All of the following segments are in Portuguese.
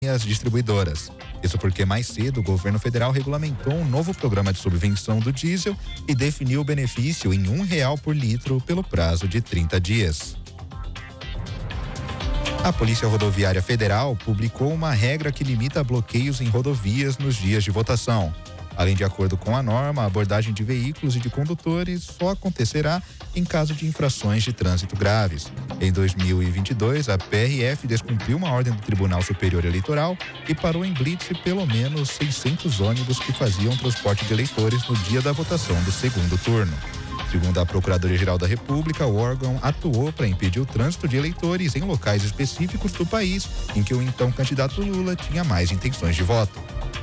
e as distribuidoras. Isso porque mais cedo o governo federal regulamentou um novo programa de subvenção do diesel e definiu o benefício em R$1 por litro pelo prazo de 30 dias. A Polícia Rodoviária Federal publicou uma regra que limita bloqueios em rodovias nos dias de votação. Além de acordo com a norma, a abordagem de veículos e de condutores só acontecerá em caso de infrações de trânsito graves. Em 2022, a PRF descumpriu uma ordem do Tribunal Superior Eleitoral e parou em blitz pelo menos 600 ônibus que faziam transporte de eleitores no dia da votação do segundo turno. Segundo a Procuradoria-Geral da República, o órgão atuou para impedir o trânsito de eleitores em locais específicos do país em que o então candidato Lula tinha mais intenções de voto.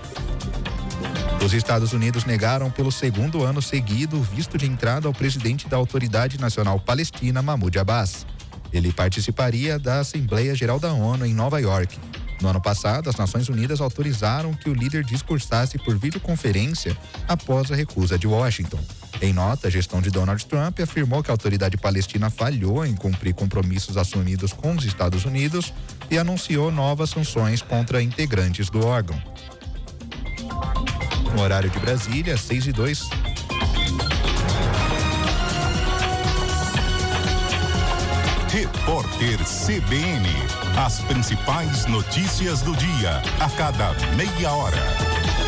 Os Estados Unidos negaram pelo segundo ano seguido o visto de entrada ao presidente da Autoridade Nacional Palestina, Mahmoud Abbas. Ele participaria da Assembleia Geral da ONU em Nova York. No ano passado, as Nações Unidas autorizaram que o líder discursasse por videoconferência após a recusa de Washington. Em nota, a gestão de Donald Trump afirmou que a Autoridade Palestina falhou em cumprir compromissos assumidos com os Estados Unidos e anunciou novas sanções contra integrantes do órgão. No horário de Brasília, 6:02. Repórter CBN. As principais notícias do dia, a cada meia hora.